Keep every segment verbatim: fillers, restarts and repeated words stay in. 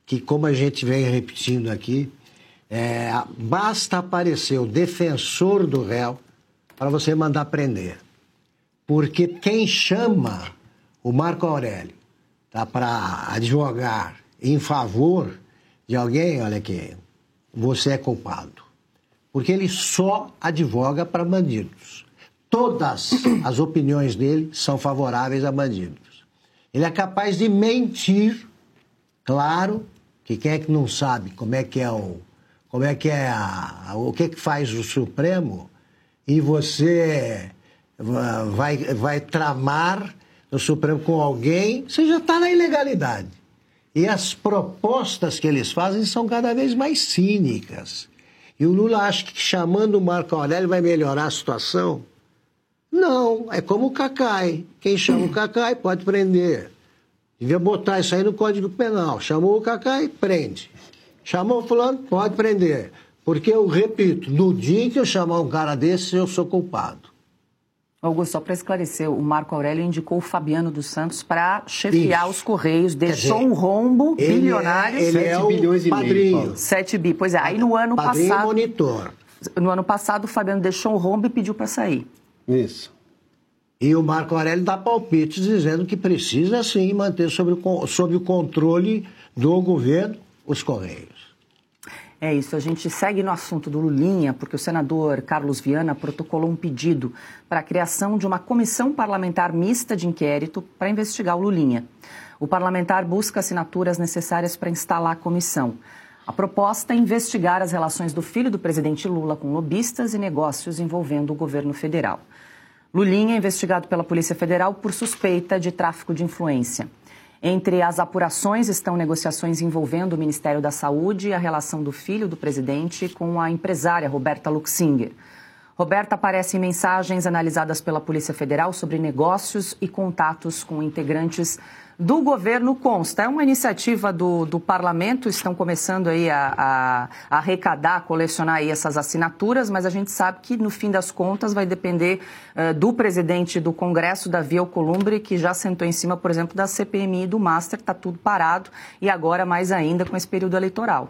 que, como a gente vem repetindo aqui, é, basta aparecer o defensor do réu para você mandar prender. Porque quem chama o Marco Aurélio tá, para advogar em favor de alguém, olha aqui, você é culpado. Porque ele só advoga para bandidos. Todas as opiniões dele são favoráveis a bandidos. Ele é capaz de mentir, claro, que quem é que não sabe como é que é o, como é que é a, o que que faz o Supremo, e você vai, vai tramar no Supremo com alguém, você já está na ilegalidade. E as propostas que eles fazem são cada vez mais cínicas. E o Lula acha que chamando o Marco Aurélio vai melhorar a situação? Não, é como o Cacai. Quem chama o Cacai pode prender. Devia botar isso aí no Código Penal. Chamou o Cacai, prende. Chamou o fulano, pode prender. Porque eu repito, no dia em que eu chamar um cara desse, eu sou culpado. Augusto, só para esclarecer, o Marco Aurélio indicou o Fabiano dos Santos para chefiar Isso. os Correios, deixou dizer, um rombo bilionário. É, ele é o bilhões padrinho. E meio, sete bi, pois é. Aí no ano padrinho passado... monitor. No ano passado, o Fabiano deixou um rombo e pediu para sair. Isso. E o Marco Aurélio dá palpites dizendo que precisa, sim, manter sob o, sob o controle do governo os Correios. É isso, a gente segue no assunto do Lulinha, porque o senador Carlos Viana protocolou um pedido para a criação de uma comissão parlamentar mista de inquérito para investigar o Lulinha. O parlamentar busca assinaturas necessárias para instalar a comissão. A proposta é investigar as relações do filho do presidente Lula com lobistas e negócios envolvendo o governo federal. Lulinha é investigado pela Polícia Federal por suspeita de tráfico de influência. Entre as apurações estão negociações envolvendo o Ministério da Saúde e a relação do filho do presidente com a empresária Roberta Luxinger. Roberta aparece em mensagens analisadas pela Polícia Federal sobre negócios e contatos com integrantes do governo consta. É uma iniciativa do, do parlamento, estão começando aí a, a, a arrecadar, a colecionar aí essas assinaturas, mas a gente sabe que no fim das contas vai depender uh, do presidente do Congresso, Davi Alcolumbre, que já sentou em cima, por exemplo, da C P M I e do Master, está tudo parado, e agora mais ainda com esse período eleitoral.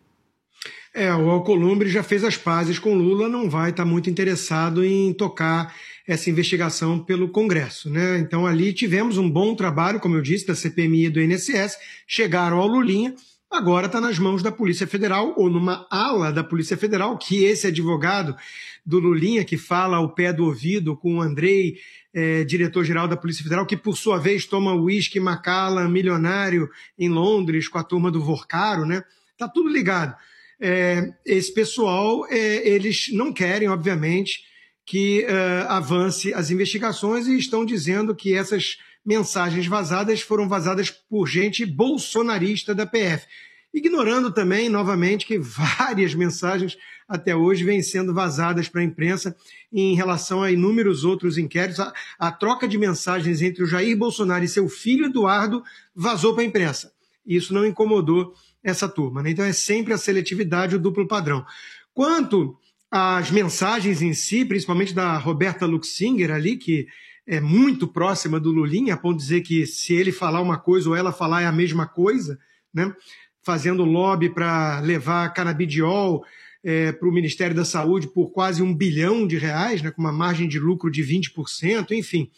É, o Alcolumbre já fez as pazes com Lula, não vai estar muito interessado em tocar essa investigação pelo Congresso, né? Então ali tivemos um bom trabalho, como eu disse, da C P M I e do I N S S, chegaram ao Lulinha, agora está nas mãos da Polícia Federal, ou numa ala da Polícia Federal, que esse advogado do Lulinha, que fala ao pé do ouvido com o Andrei, é, diretor-geral da Polícia Federal, que por sua vez toma uísque Macallan milionário em Londres com a turma do Vorcaro, né? Tá tudo ligado. É, esse pessoal, é, eles não querem, obviamente, que uh, avance as investigações e estão dizendo que essas mensagens vazadas foram vazadas por gente bolsonarista da P F. Ignorando também, novamente, que várias mensagens até hoje vêm sendo vazadas para a imprensa em relação a inúmeros outros inquéritos. A, a troca de mensagens entre o Jair Bolsonaro e seu filho Eduardo vazou para a imprensa. Isso não incomodou essa turma, né? Então é sempre a seletividade, o duplo padrão. Quanto às mensagens em si, principalmente da Roberta Luxinger ali, que é muito próxima do Lulinha, a ponto de dizer que se ele falar uma coisa ou ela falar é a mesma coisa, né? Fazendo lobby para levar canabidiol é, para o Ministério da Saúde por quase um bilhão de reais, né? Com uma margem de lucro de vinte por cento, enfim.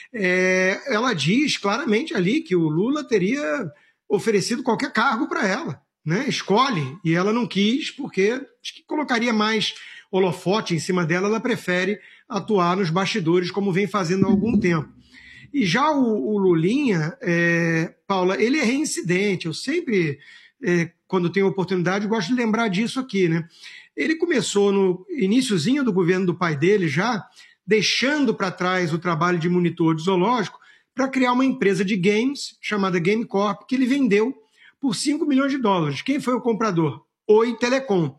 É, ela diz claramente ali que o Lula teria oferecido qualquer cargo para ela, né? Escolhe, e ela não quis porque acho que colocaria mais holofote em cima dela, ela prefere atuar nos bastidores como vem fazendo há algum tempo. E já o, o Lulinha, é, Paula, ele é reincidente, eu sempre, é, quando tenho oportunidade, gosto de lembrar disso aqui, né? Ele começou no iniciozinho do governo do pai dele já, deixando para trás o trabalho de monitor de zoológico, para criar uma empresa de games chamada Game Corp, que ele vendeu por cinco milhões de dólares. Quem foi o comprador? Oi Telecom.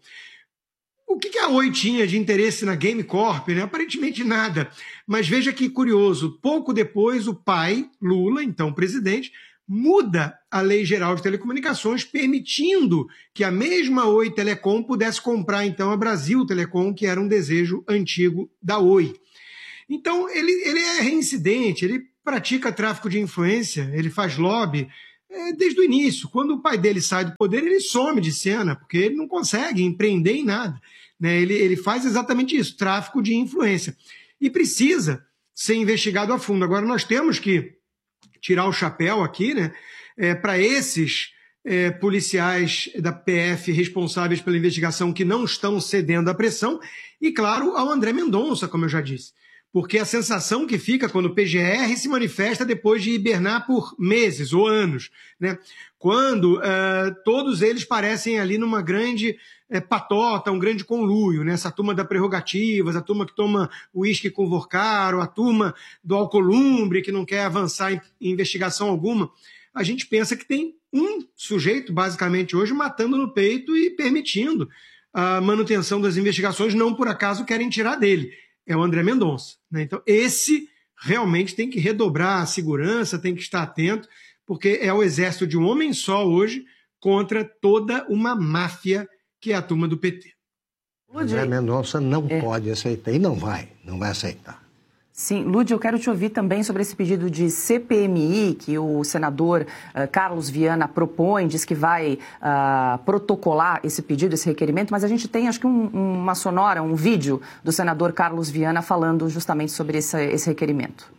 O que a Oi tinha de interesse na Game Corp? Né? Aparentemente nada. Mas veja que curioso, pouco depois o pai, Lula, então presidente, muda a Lei Geral de Telecomunicações, permitindo que a mesma Oi Telecom pudesse comprar então a Brasil Telecom, que era um desejo antigo da Oi. Então ele, ele é reincidente, ele pratica tráfico de influência, ele faz lobby, é, desde o início. Quando o pai dele sai do poder, ele some de cena, porque ele não consegue empreender em nada. Né? Ele, ele faz exatamente isso, tráfico de influência. E precisa ser investigado a fundo. Agora, nós temos que tirar o chapéu aqui, né, é, para esses é, policiais da P F responsáveis pela investigação que não estão cedendo à pressão e, claro, ao André Mendonça, como eu já disse. Porque a sensação que fica quando o P G R se manifesta depois de hibernar por meses ou anos, né? Quando uh, todos eles parecem ali numa grande uh, patota, um grande conluio, né? Essa turma da Prerrogativas, a turma que toma uísque com Vorcaro, a turma do Alcolumbre, que não quer avançar em, em investigação alguma. A gente pensa que tem um sujeito, basicamente hoje, matando no peito e permitindo a manutenção das investigações, não por acaso querem tirar dele. É o André Mendonça. Né? Então, esse realmente tem que redobrar a segurança, tem que estar atento, porque é o exército de um homem só hoje contra toda uma máfia que é a turma do P T. O André Mendonça não é. pode aceitar, e não vai, não vai aceitar. Sim, Lúdia, eu quero te ouvir também sobre esse pedido de C P M I que o senador uh, Carlos Viana propõe, diz que vai uh, protocolar esse pedido, esse requerimento, mas a gente tem, acho que, um, uma sonora, um vídeo do senador Carlos Viana falando justamente sobre esse, esse requerimento.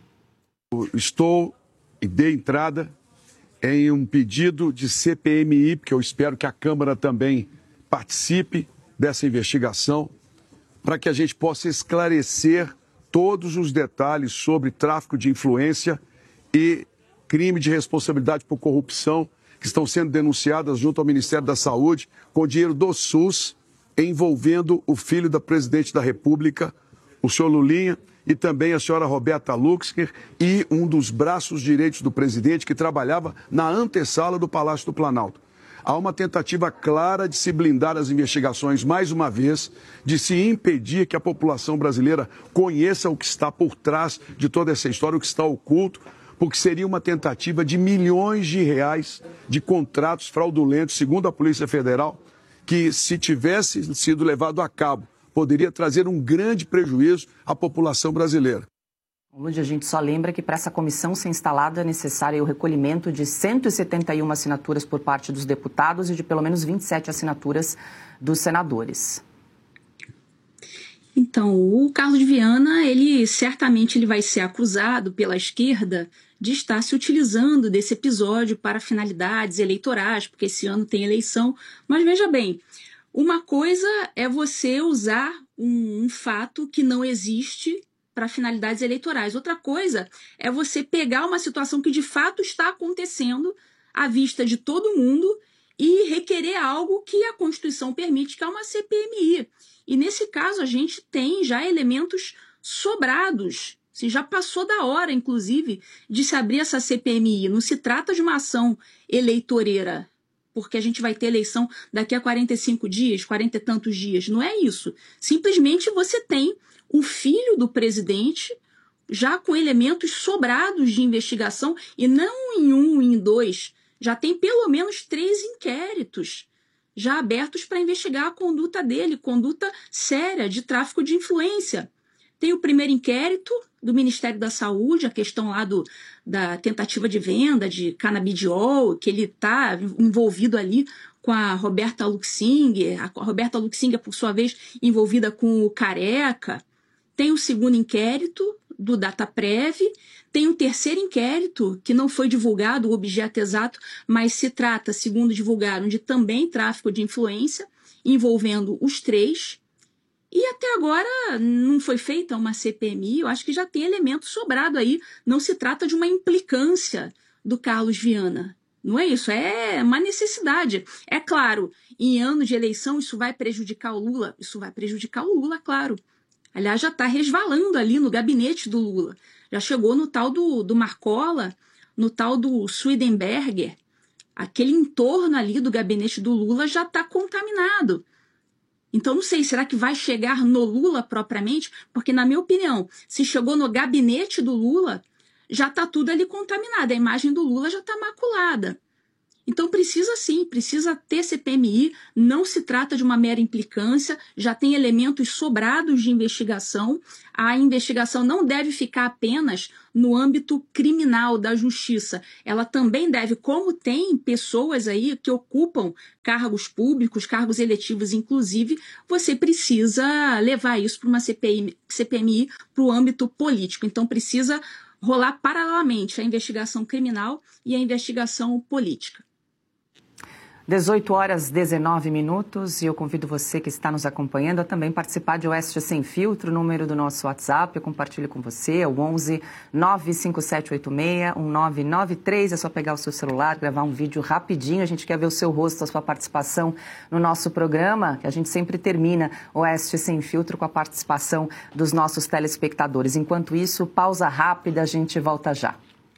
Estou e dei entrada em um pedido de C P M I, porque eu espero que a Câmara também participe dessa investigação, para que a gente possa esclarecer todos os detalhes sobre tráfico de influência e crime de responsabilidade por corrupção que estão sendo denunciadas junto ao Ministério da Saúde com dinheiro do SUS envolvendo o filho da presidente da República, o senhor Lulinha, e também a senhora Roberta Luxker e um dos braços direitos do presidente que trabalhava na antessala do Palácio do Planalto. Há uma tentativa clara de se blindar as investigações, mais uma vez, de se impedir que a população brasileira conheça o que está por trás de toda essa história, o que está oculto, porque seria uma tentativa de milhões de reais de contratos fraudulentos, segundo a Polícia Federal, que, se tivesse sido levado a cabo, poderia trazer um grande prejuízo à população brasileira. Lúdia, a gente só lembra que para essa comissão ser instalada é necessário o recolhimento de cento e setenta e uma assinaturas por parte dos deputados e de pelo menos vinte e sete assinaturas dos senadores. Então, o Carlos Viana, ele certamente ele vai ser acusado pela esquerda de estar se utilizando desse episódio para finalidades eleitorais, porque esse ano tem eleição. Mas veja bem, uma coisa é você usar um, um fato que não existe para finalidades eleitorais. Outra coisa é você pegar uma situação que de fato está acontecendo à vista de todo mundo e requerer algo que a Constituição permite, que é uma C P M I. E nesse caso a gente tem já elementos sobrados. Assim, já passou da hora, inclusive, de se abrir essa C P M I. Não se trata de uma ação eleitoreira, porque a gente vai ter eleição daqui a quarenta e cinco dias, quarenta e tantos dias. Não é isso. Simplesmente você tem o filho do presidente, já com elementos sobrados de investigação, e não em um, em dois, já tem pelo menos três inquéritos já abertos para investigar a conduta dele, conduta séria de tráfico de influência. Tem o primeiro inquérito do Ministério da Saúde, a questão lá do, da tentativa de venda de canabidiol, que ele está envolvido ali com a Roberta Luxinger, a Roberta Luxinger, por sua vez, envolvida com o Careca. Tem o segundo inquérito do Dataprev, tem um terceiro inquérito que não foi divulgado o objeto exato, mas se trata, segundo divulgaram, de também tráfico de influência, envolvendo os três. E até agora não foi feita uma C P M I, eu acho que já tem elemento sobrado aí. Não se trata de uma implicância do Carlos Viana. Não é isso, é uma necessidade. É claro, em ano de eleição isso vai prejudicar o Lula? Isso vai prejudicar o Lula, claro. Aliás, já está resvalando ali no gabinete do Lula. Já chegou no tal do, do Marcola, no tal do Swedenberger. Aquele entorno ali do gabinete do Lula já está contaminado. Então, não sei, será que vai chegar no Lula propriamente? Porque, na minha opinião, se chegou no gabinete do Lula, já está tudo ali contaminado. A imagem do Lula já está maculada. Então precisa sim, precisa ter C P M I, não se trata de uma mera implicância, já tem elementos sobrados de investigação. A investigação não deve ficar apenas no âmbito criminal da justiça. Ela também deve, como tem pessoas aí que ocupam cargos públicos, cargos eletivos, inclusive, você precisa levar isso para uma C P M I, para o âmbito político. Então precisa rolar paralelamente a investigação criminal e a investigação política. dezoito horas, dezenove minutos, e eu convido você que está nos acompanhando a também participar de Oeste Sem Filtro, o número do nosso WhatsApp, eu compartilho com você, é o onze nove cinco sete oito seis um nove nove três, é só pegar o seu celular, gravar um vídeo rapidinho, a gente quer ver o seu rosto, a sua participação no nosso programa, que a gente sempre termina Oeste Sem Filtro com a participação dos nossos telespectadores. Enquanto isso, pausa rápida, a gente volta já.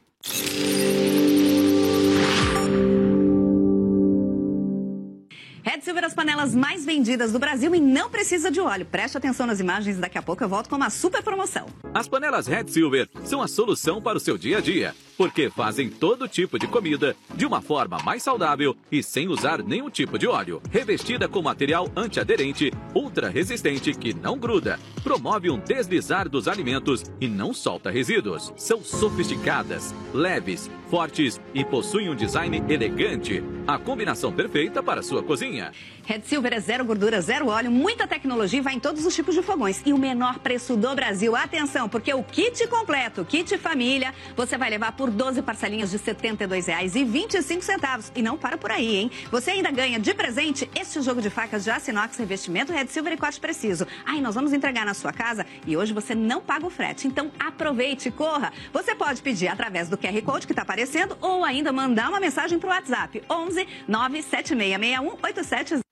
Red Silver, as panelas mais vendidas do Brasil e não precisa de óleo. Preste atenção nas imagens, daqui a pouco eu volto com uma super promoção. As panelas Red Silver são a solução para o seu dia a dia, porque fazem todo tipo de comida de uma forma mais saudável e sem usar nenhum tipo de óleo. Revestida com material antiaderente, ultra resistente que não gruda, promove um deslizar dos alimentos e não solta resíduos. São sofisticadas, leves, fortes e possuem um design elegante. A combinação perfeita para a sua cozinha. Red Silver é zero gordura, zero óleo, muita tecnologia e vai em todos os tipos de fogões. E o menor preço do Brasil. Atenção, porque o kit completo, kit família, você vai levar por doze parcelinhas de setenta e dois reais e vinte e cinco centavos. E não para por aí, hein? Você ainda ganha de presente este jogo de facas de aço inox, revestimento Red Silver e corte preciso. Aí nós vamos entregar na sua casa e hoje você não paga o frete. Então aproveite, corra. Você pode pedir através do Q R Code que está aparecendo ou ainda mandar uma mensagem para o WhatsApp onze nove sete seis seis um oito sete zero.